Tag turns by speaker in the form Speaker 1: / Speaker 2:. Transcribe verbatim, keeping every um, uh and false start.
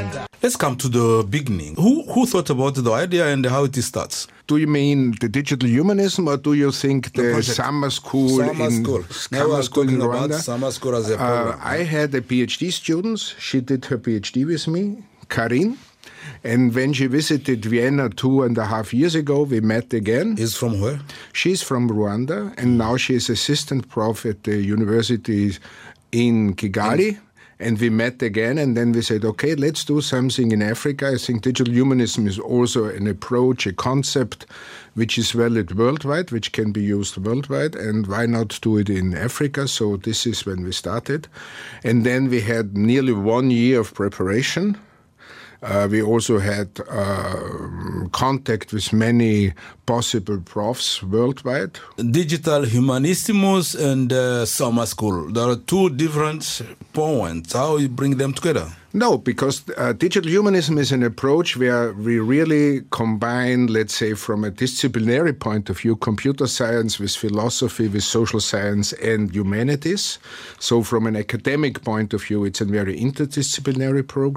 Speaker 1: Let's come to the beginning. Who who thought about the idea and how it starts?
Speaker 2: Do you mean the digital humanism, or do you think the, the summer school
Speaker 1: summer
Speaker 2: in
Speaker 1: school.
Speaker 2: summer school in Rwanda?
Speaker 1: Summer school as a program.
Speaker 2: Uh, I had a PhD student. She did her PhD with me, Karin. And when she visited Vienna two and a half years ago, we met again.
Speaker 1: Is from where?
Speaker 2: She's from Rwanda, and now she is assistant prof at the university in Kigali. And And we met again, and then we said, okay, let's do something in Africa. I think digital humanism is also an approach, a concept which is valid worldwide, which can be used worldwide, and why not do it in Africa? So this is when we started. And then we had nearly one year of preparation. Uh, we also had uh, contact with many possible profs worldwide.
Speaker 1: Digital Humanissimus and uh, summer school. There are two different points. How you bring them together?
Speaker 2: No, because uh, digital humanism is an approach where we really combine, let's say, from a disciplinary point of view, computer science with philosophy, with social science and humanities. So from an academic point of view, it's a very interdisciplinary program.